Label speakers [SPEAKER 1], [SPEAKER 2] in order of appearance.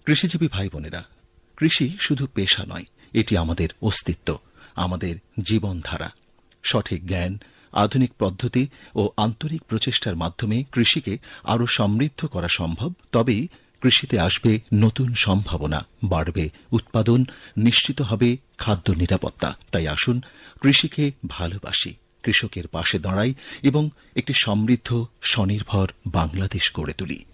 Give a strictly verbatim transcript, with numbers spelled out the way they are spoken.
[SPEAKER 1] কৃষিজীবী ভাই বোনেরা, কৃষি শুধু পেশা নয়, এটি আমাদের অস্তিত্ব, আমাদের জীবনধারা। সঠিক জ্ঞান, আধুনিক পদ্ধতি ও আন্তরিক প্রচেষ্টার মাধ্যমে কৃষিকে আরও সমৃদ্ধ করা সম্ভব। তবেই কৃষিতে আসবে নতুন সম্ভাবনা, বাড়বে উৎপাদন, নিশ্চিত হবে খাদ্য নিরাপত্তা। তাই আসুন কৃষিকে ভালোবাসি, কৃষকের পাশে দাঁড়াই এবং একটি সমৃদ্ধ স্বনির্ভর বাংলাদেশ গড়ে তুলি।